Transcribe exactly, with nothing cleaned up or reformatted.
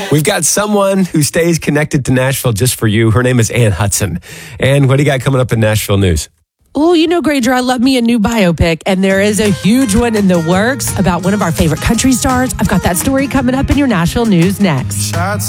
We've got someone who stays connected to Nashville just for you. Her name is Ann Hudson. Ann, what do you got coming up in Nashville news? Oh, you know, Granger, I love me a new biopic, and there is a huge one in the works about one of our favorite country stars. I've got that story coming up in your Nashville news next.